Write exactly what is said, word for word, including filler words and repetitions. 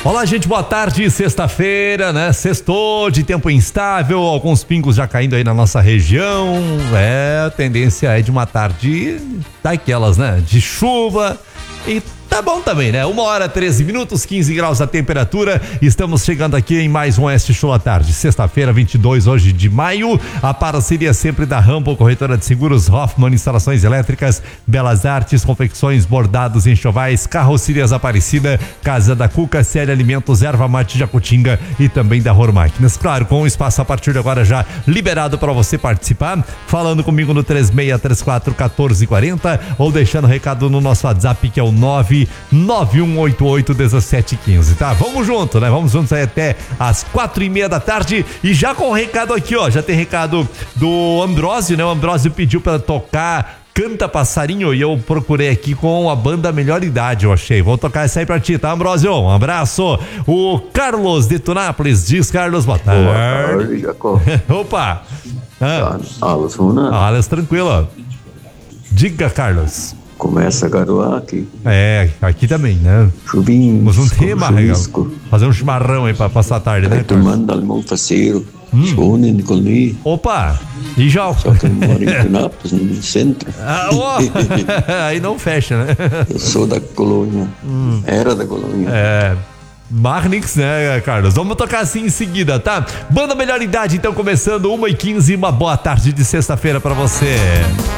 Olá, gente, boa tarde, sexta-feira, né? Sextou de tempo instável, alguns pingos já caindo aí na nossa região. É, a tendência é de uma tarde daquelas, né? De chuva e tá bom também, né? Uma hora, treze minutos, quinze graus a temperatura. Estamos chegando aqui em mais um Oeste Show à tarde. Sexta-feira, vinte e dois hoje de maio. A parceria sempre da Rambo, corretora de seguros, Hoffman, instalações elétricas, Belas Artes, confecções, bordados, enxovais, carrocerias Aparecida, Casa da Cuca, Série Alimentos, Erva Mate Jacutinga e também da Ror Máquinas. Claro, com o espaço a partir de agora já liberado para você participar, falando comigo no três seis três quatro, um quatro quatro zero ou deixando recado no nosso WhatsApp, que é o nove nove um oito oito um sete um cinco, tá? Vamos junto, né? Vamos juntos aí até às quatro e meia da tarde e já com o recado aqui, ó, já tem recado do Ambrósio, né? O Ambrósio pediu para tocar Canta Passarinho e eu procurei aqui com a banda Melhor Idade, eu achei. Vou tocar essa aí pra ti, tá, Ambrósio? Um abraço. O Carlos de Tunápolis diz, Carlos, boa tarde. Boa tarde, Jacó. Opa! Ah. Alas, Runa. Alas, tranquilo. Diga, Carlos. Começa a garoar aqui. É, aqui também, né? Chuvinho. Mas um tema, Regal. Fazer um chimarrão aí pra passar a tarde, né? Tomando alemão faceiro. Hum. Nicolini. Opa! E já. Só que eu moro em Tunápolis, no centro. Ah, oh. Aí não fecha, né? Eu sou da colônia. Hum. Era da colônia. É. Marnix, né, Carlos? Vamos tocar assim em seguida, tá? Banda Melhor Idade, então, começando uma e quinze. Uma boa tarde de sexta-feira pra você.